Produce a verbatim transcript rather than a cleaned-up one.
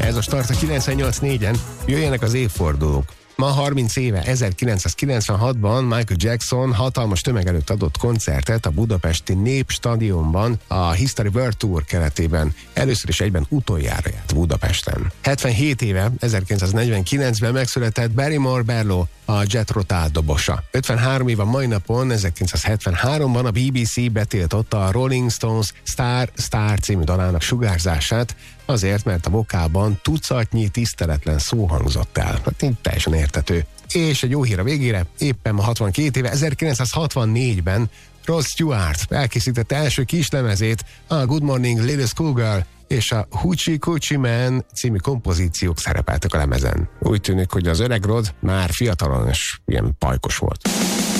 Ez a start a kilencvennyolc négyen, jöjjenek az évfordulók. Ma harminc éve, ezerkilencszázkilencvenhatban Michael Jackson hatalmas tömeg előtt adott koncertet a budapesti Népstadionban a History World Tour keretében. Először is egyben utoljára járt Budapesten. hetvenhét éve, ezerkilencszáznegyvenkilencben megszületett Barrymore Barlow, a Jet Roll dobosa. ötvenhárom éve mai napon, ezerkilencszázhetvenháromban a bé bé cé betiltotta a Rolling Stones Star Star című dalának sugárzását, azért, mert a vokában tucatnyi tiszteletlen szó hangzott el. Hát így teljesen értető. És egy jó hír a végére, éppen ma hatvankét éve, ezerkilencszázhatvannégyben Rod Stewart elkészítette első kislemezét, a Good Morning Little Schoolgirl és a Hoochie Coochie Man című kompozíciók szerepeltek a lemezen. Úgy tűnik, hogy az öreg Rod már fiatalon és ilyen pajkos volt.